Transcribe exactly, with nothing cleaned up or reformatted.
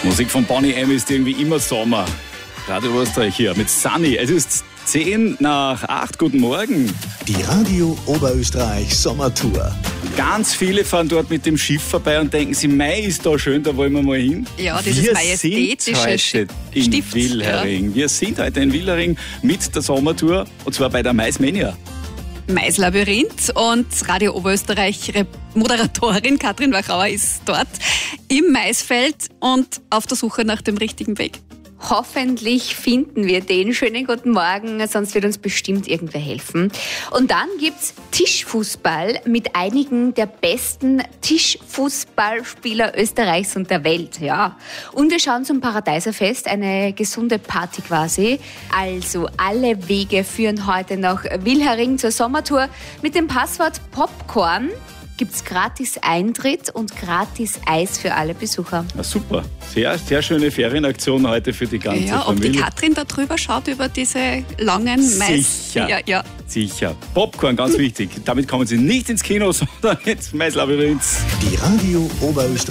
Musik von Boney M ist irgendwie immer Sommer. Radio Österreich hier mit Sunny. Es ist zehn nach acht. Guten Morgen. Die Radio Oberösterreich Sommertour. Ganz viele fahren dort mit dem Schiff vorbei und denken sich, Mai ist da schön, da wollen wir mal hin. Ja, dieses wir majestätische sind heute in Stift, Villhering. Ja. Wir sind heute in Villhering mit der Sommertour und zwar bei der Maismania. Maislabyrinth und Radio Oberösterreich Moderatorin Katrin Wachauer ist dort im Maisfeld und auf der Suche nach dem richtigen Weg. Hoffentlich finden wir den. Schönen guten Morgen, sonst wird uns bestimmt irgendwer helfen. Und dann gibt's Tischfußball mit einigen der besten Tischfußballspieler Österreichs und der Welt. Ja. Und wir schauen zum Paradeiserfest, eine gesunde Party quasi. Also alle Wege führen heute nach Villhering zur Sommertour. Mit dem Passwort Popcorn gibt's gratis Eintritt und gratis Eis für alle Besucher. Na super, sehr, sehr schöne Ferienaktion heute für die ganze ja, Familie. Ob die Katrin da drüber schaut über diese langen Mais. Sicher, ja, ja. sicher. Popcorn, ganz wichtig. Damit kommen Sie nicht ins Kino, sondern ins Maislabyrinth. Die Radio Oberösterreich